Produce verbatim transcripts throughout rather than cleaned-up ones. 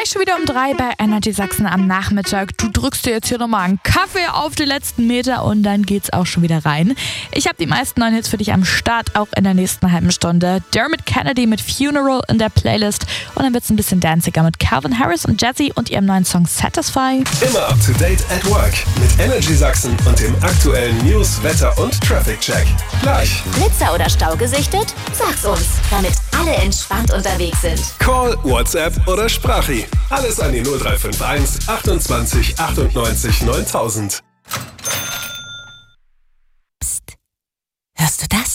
Gleich schon wieder um drei bei Energy Sachsen am Nachmittag. Du drückst dir jetzt hier nochmal einen Kaffee auf die letzten Meter und dann geht's auch schon wieder rein. Ich habe die meisten neuen Hits für dich am Start, auch in der nächsten halben Stunde. Dermot Kennedy mit Funeral in der Playlist und dann wird's ein bisschen danciger mit Calvin Harris und Jazzy und ihrem neuen Song Satisfy. Immer up to date at work mit Energy Sachsen und dem aktuellen News, Wetter und Traffic Check. Gleich. Blitzer oder Stau gesichtet? Sag's uns, damit alle entspannt unterwegs sind. Call, WhatsApp oder Sprachi. Alles an die null drei fünf eins achtundzwanzig achtundneunzig neuntausend. Psst. Hörst du das?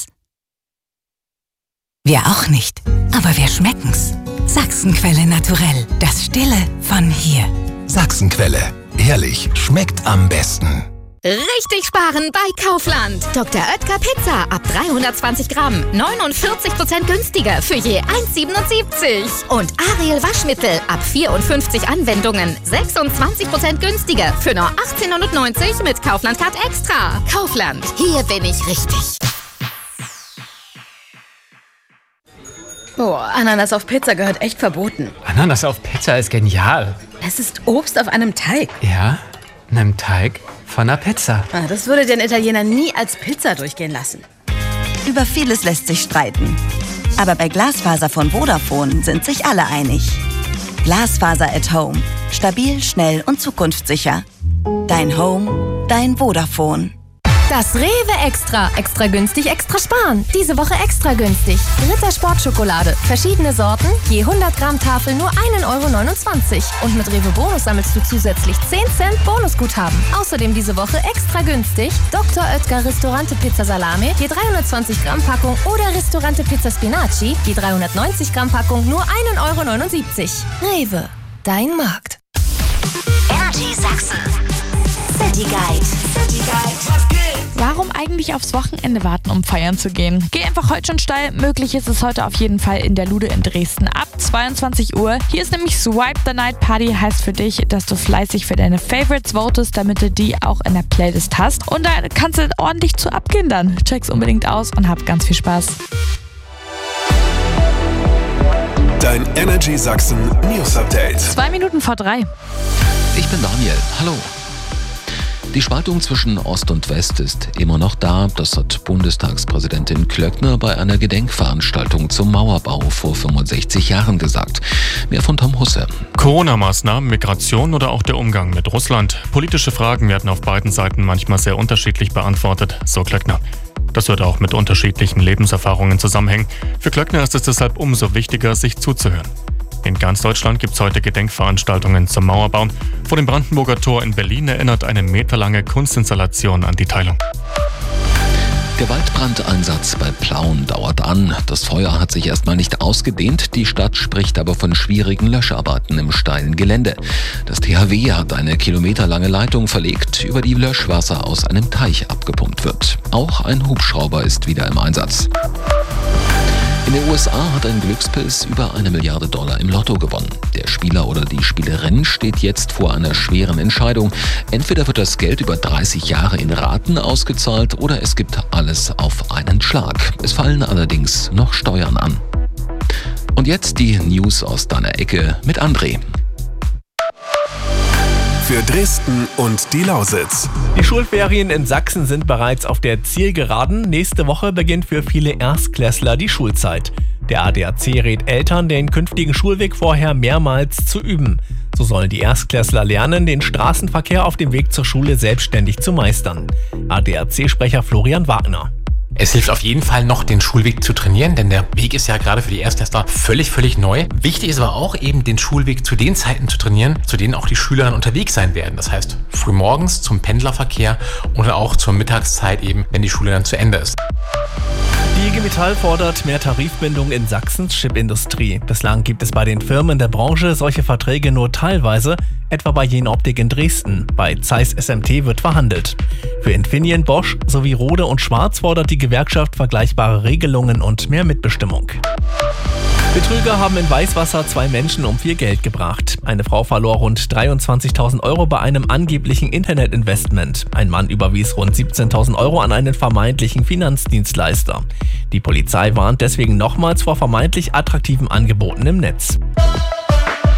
Wir auch nicht, aber wir schmecken's. Sachsenquelle naturell, das Stille von hier. Sachsenquelle, ehrlich, schmeckt am besten. Richtig sparen bei Kaufland. Doktor Oetker Pizza ab dreihundertzwanzig Gramm. neunundvierzig Prozent günstiger für je eins Komma siebenundsiebzig. Und Ariel Waschmittel ab vierundfünfzig Anwendungen. sechsundzwanzig Prozent günstiger für nur achtzehnhundertneunzig mit Kaufland Card Extra. Kaufland, hier bin ich richtig. Oh, Ananas auf Pizza gehört echt verboten. Ananas auf Pizza ist genial. Es ist Obst auf einem Teig. Ja, einem Teig von einer Pizza. Ah, das würde den Italiener nie als Pizza durchgehen lassen. Über vieles lässt sich streiten. Aber bei Glasfaser von Vodafone sind sich alle einig. Glasfaser at Home. Stabil, schnell und zukunftssicher. Dein Home, dein Vodafone. Das Rewe Extra. Extra günstig, extra sparen. Diese Woche extra günstig. Ritter Sportschokolade. Verschiedene Sorten. Je hundert Gramm Tafel nur ein Euro neunundzwanzig. Und mit Rewe Bonus sammelst du zusätzlich zehn Cent Bonusguthaben. Außerdem diese Woche extra günstig. Doktor Oetker Ristorante Pizza Salame. Je dreihundertzwanzig Gramm Packung. Oder Ristorante Pizza Spinaci. Je dreihundertneunzig Gramm Packung nur ein Euro neunundsiebzig. Rewe. Dein Markt. Energy Sachsen. City Guide. City Guide. Warum eigentlich aufs Wochenende warten, um feiern zu gehen? Geh einfach heute schon steil. Möglich ist es heute auf jeden Fall in der Lude in Dresden ab zweiundzwanzig Uhr. Hier ist nämlich Swipe the Night Party. Heißt für dich, dass du fleißig für deine Favorites votest, damit du die auch in der Playlist hast. Und da kannst du ordentlich zu abgehen dann. Check's unbedingt aus und hab ganz viel Spaß. Dein Energy Sachsen News Update. Zwei Minuten vor drei. Ich bin Daniel. Hallo. Die Spaltung zwischen Ost und West ist immer noch da. Das hat Bundestagspräsidentin Klöckner bei einer Gedenkveranstaltung zum Mauerbau vor fünfundsechzig Jahren gesagt. Mehr von Tom Husse. Corona-Maßnahmen, Migration oder auch der Umgang mit Russland. Politische Fragen werden auf beiden Seiten manchmal sehr unterschiedlich beantwortet, so Klöckner. Das wird auch mit unterschiedlichen Lebenserfahrungen zusammenhängen. Für Klöckner ist es deshalb umso wichtiger, sich zuzuhören. In ganz Deutschland gibt es heute Gedenkveranstaltungen zum Mauerbau. Vor dem Brandenburger Tor in Berlin erinnert eine meterlange Kunstinstallation an die Teilung. Der Waldbrandeinsatz bei Plauen dauert an. Das Feuer hat sich erstmal nicht ausgedehnt. Die Stadt spricht aber von schwierigen Löscharbeiten im steilen Gelände. Das T H W hat eine kilometerlange Leitung verlegt, über die Löschwasser aus einem Teich abgepumpt wird. Auch ein Hubschrauber ist wieder im Einsatz. In den U S A hat ein Glückspilz über eine Milliarde Dollar im Lotto gewonnen. Der Spieler oder die Spielerin steht jetzt vor einer schweren Entscheidung. Entweder wird das Geld über dreißig Jahre in Raten ausgezahlt oder es gibt alles auf einen Schlag. Es fallen allerdings noch Steuern an. Und jetzt die News aus deiner Ecke mit André. Für Dresden und die Lausitz. Die Schulferien in Sachsen sind bereits auf der Zielgeraden. Nächste Woche beginnt für viele Erstklässler die Schulzeit. Der A D A C rät Eltern, den künftigen Schulweg vorher mehrmals zu üben. So sollen die Erstklässler lernen, den Straßenverkehr auf dem Weg zur Schule selbstständig zu meistern. A D A C-Sprecher Florian Wagner. Es hilft auf jeden Fall noch, den Schulweg zu trainieren, denn der Weg ist ja gerade für die Erstklässler völlig, völlig neu. Wichtig ist aber auch eben, den Schulweg zu den Zeiten zu trainieren, zu denen auch die Schüler dann unterwegs sein werden. Das heißt, frühmorgens zum Pendlerverkehr oder auch zur Mittagszeit eben, wenn die Schule dann zu Ende ist. Die I G Metall fordert mehr Tarifbindung in Sachsens Chipindustrie. Bislang gibt es bei den Firmen der Branche solche Verträge nur teilweise, etwa bei Jenoptik in Dresden. Bei Zeiss S M T wird verhandelt. Für Infineon, Bosch sowie Rode und Schwarz fordert die Gewerkschaft vergleichbare Regelungen und mehr Mitbestimmung. Betrüger haben in Weißwasser zwei Menschen um viel Geld gebracht. Eine Frau verlor rund dreiundzwanzigtausend Euro bei einem angeblichen Internetinvestment. Ein Mann überwies rund siebzehntausend Euro an einen vermeintlichen Finanzdienstleister. Die Polizei warnt deswegen nochmals vor vermeintlich attraktiven Angeboten im Netz.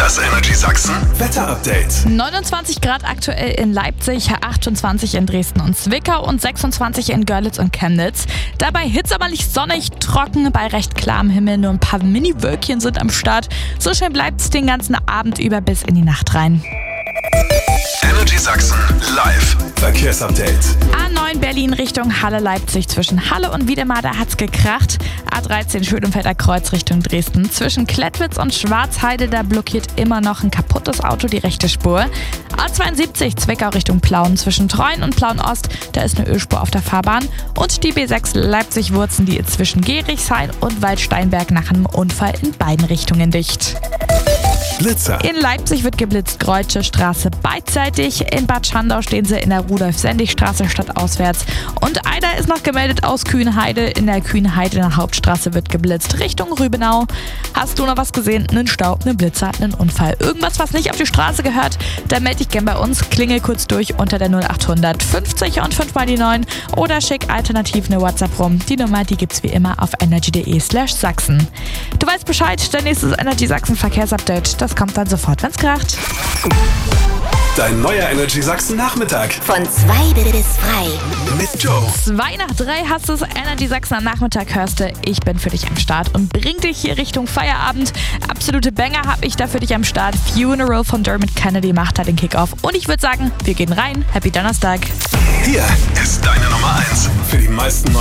Das Energy Sachsen Wetter-Update. neunundzwanzig Grad aktuell in Leipzig, achtundzwanzig in Dresden und Zwickau und sechsundzwanzig in Görlitz und Chemnitz. Dabei hitzerlich sonnig, trocken, bei recht klarem Himmel. Nur ein paar Mini-Wölkchen sind am Start. So schön bleibt es den ganzen Abend über bis in die Nacht rein. Energy Sachsen live Verkehrsupdate. A neun Berlin Richtung Halle-Leipzig. Zwischen Halle und Wiedemar, da hat's gekracht. A dreizehn Schönenfelder Kreuz Richtung Dresden. Zwischen Klettwitz und Schwarzheide, da blockiert immer noch ein kaputtes Auto die rechte Spur. A zweiundsiebzig Zwickau Richtung Plauen. Zwischen Treuen und Plauen-Ost, da ist eine Ölspur auf der Fahrbahn. Und die B sechs Leipzig-Wurzen, die ist zwischen Gerichshain und Waldsteinberg nach einem Unfall in beiden Richtungen dicht. Blitzer. In Leipzig wird geblitzt, Greutsche Straße beidseitig. In Bad Schandau stehen sie in der Rudolf-Sendig-Straße stadtauswärts. Und Eider ist noch gemeldet aus Kühnheide. In der Kühnheidener Hauptstraße wird geblitzt, Richtung Rübenau. Hast du noch was gesehen? Einen Stau, einen Blitzer, einen Unfall. Irgendwas, was nicht auf die Straße gehört? Dann melde dich gern bei uns. Klingel kurz durch unter der null achthundert fünfzig und fünf mal die neun. Oder schick alternativ eine WhatsApp rum. Die Nummer, die gibt's wie immer auf energy.de slash Sachsen. Du weißt Bescheid, dein nächstes Energy Sachsen Verkehrsupdate. Das kommt dann sofort, wenn's kracht. Dein neuer Energy Sachsen Nachmittag. Von zwei bis frei. Mit Joe. Zwei nach drei hast du es. Energy Sachsen am Nachmittag hörst du. Ich bin für dich am Start und bring dich hier Richtung Feierabend. Absolute Banger habe ich da für dich am Start. Funeral von Dermot Kennedy macht da den Kickoff. Und ich würde sagen, wir gehen rein. Happy Donnerstag. Hier ist deine Nummer eins für die meisten